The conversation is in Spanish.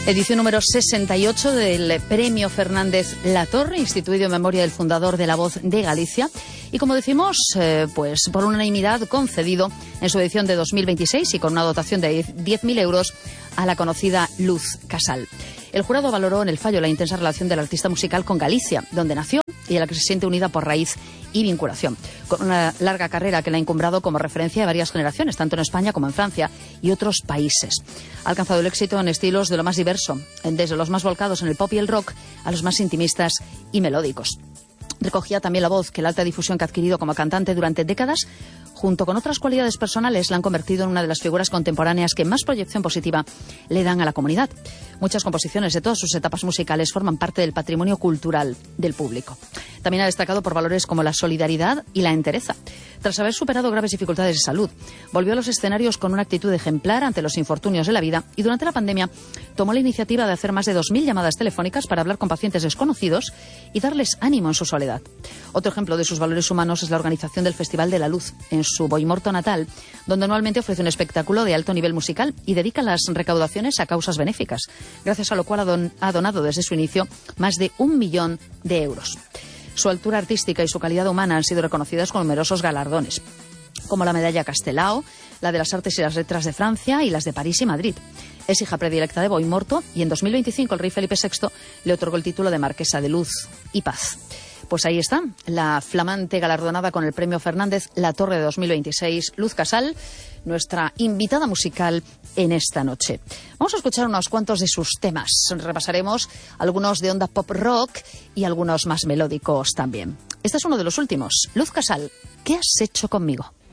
Edición número 68 del Premio Fernández Latorre, instituido en memoria del fundador de La Voz de Galicia. Y como decimos, pues por unanimidad concedido en su edición de 2026 y con una dotación de 10.000 euros a la conocida Luz Casal. El jurado valoró en el fallo la intensa relación del artista musical con Galicia, donde nació y a la que se siente unida por raíz y vinculación, con una larga carrera que la ha encumbrado como referencia de varias generaciones, tanto en España como en Francia y otros países. Ha alcanzado el éxito en estilos de lo más diverso, desde los más volcados en el pop y el rock a los más intimistas y melódicos. Recogía también la voz que la alta difusión que ha adquirido como cantante durante décadas, junto con otras cualidades personales, la han convertido en una de las figuras contemporáneas que más proyección positiva le dan a la comunidad. Muchas composiciones de todas sus etapas musicales forman parte del patrimonio cultural del público. También ha destacado por valores como la solidaridad y la entereza. Tras haber superado graves dificultades de salud, volvió a los escenarios con una actitud ejemplar ante los infortunios de la vida y durante la pandemia tomó la iniciativa de hacer más de 2.000 llamadas telefónicas para hablar con pacientes desconocidos y darles ánimo en su soledad. Otro ejemplo de sus valores humanos es la organización del Festival de la Luz en su Boimorto natal, donde anualmente ofrece un espectáculo de alto nivel musical y dedica las recaudaciones a causas benéficas, gracias a lo cual ha donado desde su inicio más de 1 millón de euros. Su altura artística y su calidad humana han sido reconocidas con numerosos galardones, como la medalla Castelao, la de las Artes y las Letras de Francia y las de París y Madrid. Es hija predilecta de Boimorto y en 2025 el rey Felipe VI le otorgó el título de Marquesa de Luz y Paz. Pues ahí está, la flamante galardonada con el Premio Fernández Latorre de 2026, Luz Casal, nuestra invitada musical en esta noche. Vamos a escuchar unos cuantos de sus temas. Repasaremos algunos de onda pop rock y algunos más melódicos también. Este es uno de los últimos. Luz Casal, ¿qué has hecho conmigo?